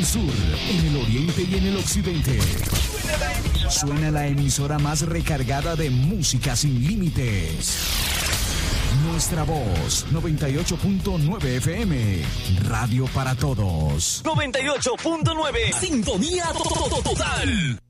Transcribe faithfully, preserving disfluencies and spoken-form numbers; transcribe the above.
sur, en el oriente y en el occidente. Suena la emisora más recargada de música sin límites. Nuestra voz, noventa y ocho punto nueve F M, radio para todos. noventa y ocho punto nueve, sintonía total.